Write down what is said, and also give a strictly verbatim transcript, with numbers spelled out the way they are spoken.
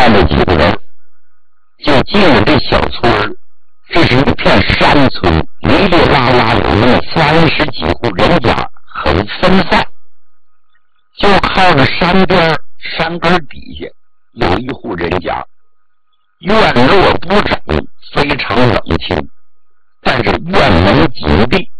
来了几个人，就进了这小村。这是一片山村，里里拉拉有那么三十几户人家，很分散。就靠着山边山根底下有一户人家，院落不整，非常冷清，但是院门紧闭，